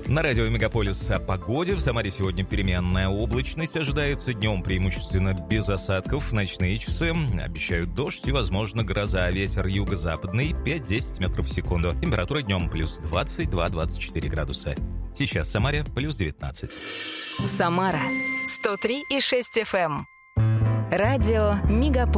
На радио Мегаполис о погоде. В Самаре сегодня переменная облачность ожидается. Днем преимущественно без осадков. Ночные часы обещают дождь и, возможно, гроза. Ветер юго-западный 5-10 метров в секунду. Температура днем плюс 22-24 градуса. Сейчас в Самаре плюс 19. Самара 103,6 FM. Радио Мегаполис.